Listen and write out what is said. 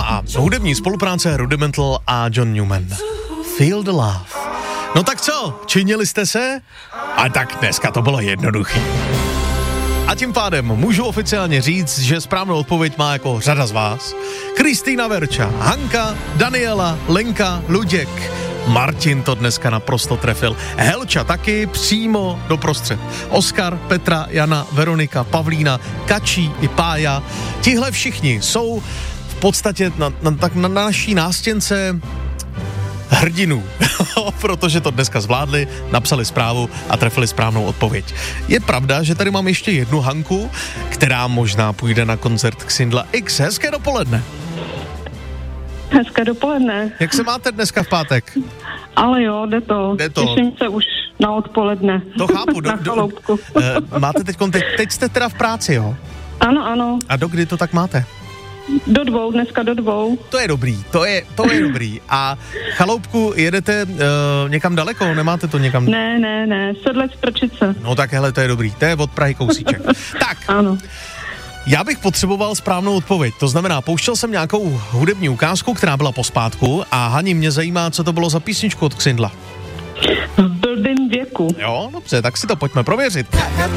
a hudební spolupráce Rudimental a John Newman. Feel the love. No tak co, činili jste se? A tak dneska to bylo jednoduchý. A tím pádem můžu oficiálně říct, že správnou odpověď má jako řada z vás. Kristýna Verča, Hanka, Daniela, Lenka, Luděk. Martin to dneska naprosto trefil. Helča taky přímo doprostřed. Oskar, Petra, Jana, Veronika, Pavlína, Kačí i Pája. Tihle všichni jsou v podstatě na naší nástěnce hrdinů, protože to dneska zvládli, napsali zprávu a trefili správnou odpověď. Je pravda, že tady mám ještě jednu Hanku, která možná půjde na koncert Xindla X. Hezké dopoledne. Hezké dopoledne. Jak se máte dneska v pátek? Ale jo, jde to. Těším se už na odpoledne. To chápu. Na chaloupku. Máte teď jste teda v práci, jo? Ano. A dokdy to tak máte? Dneska do 2. To je dobrý, to je dobrý. A chaloupku jedete někam daleko, nemáte to někam? Ne, Sedlec Prčice. No tak hele, to je dobrý, to je od Prahy kousíček. Tak, ano. Já bych potřeboval správnou odpověď, to znamená, pouštěl jsem nějakou hudební ukázku, která byla pospátku a Hani, mě zajímá, co to bylo za písničku od Xindla. V blbým věku. Jo, dobře, tak si to pojďme prověřit.